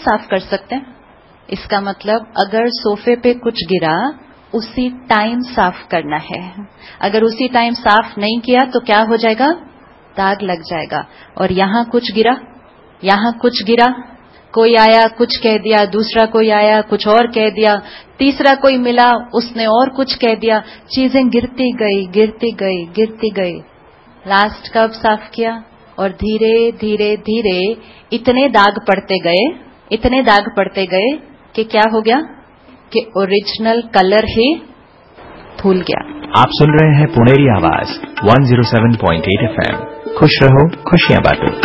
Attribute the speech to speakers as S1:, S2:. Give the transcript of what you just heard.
S1: साफ कर सकते हैं। इसका मतलब अगर सोफे पे कुछ गिरा उसी टाइम साफ करना है। अगर उसी टाइम साफ नहीं किया तो क्या हो जाएगा, दाग लग जाएगा। और यहां कुछ गिरा, यहां कुछ गिरा, कोई आया कुछ कह दिया, दूसरा कोई आया कुछ और कह दिया, तीसरा कोई मिला उसने और कुछ कह दिया, चीजें गिरती गई गिरती गई गिरती गई। लास्ट कब साफ किया? और धीरे धीरे धीरे इतने दाग पड़ते गए, इतने दाग पड़ते गए कि क्या हो गया कि ओरिजिनल कलर ही भूल गया।
S2: आप सुन रहे हैं पुणेरी आवाज 107.8 FM। खुश रहो, खुशियां बांटो।